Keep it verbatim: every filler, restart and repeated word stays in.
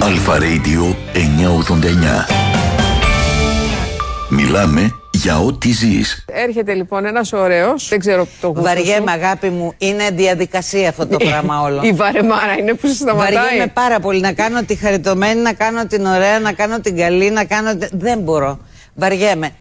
Αλφα Radio εννιακόσια ογδόντα εννιά. Μιλάμε για ό,τι ζεις. Έρχεται λοιπόν ένας ωραίος, δεν ξέρω το γούστο σου. Βαριέμαι, αγάπη μου, είναι διαδικασία αυτό το πράγμα όλο. Η βαρεμάρα είναι που σε σταματάει. Βαριέμαι πάρα πολύ να κάνω τη χαριτωμένη, να κάνω την ωραία, να κάνω την καλή, να κάνω... Δεν μπορώ. Βαριέμαι.